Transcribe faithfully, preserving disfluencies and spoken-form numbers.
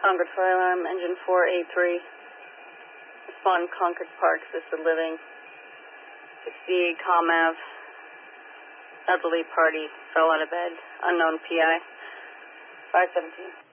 Concord Fire Alarm, Engine four A three. Respond Concord Park, Assisted Living. sixty-eight Com Ave. Elderly party fell out of bed. Unknown P I. five seventeen.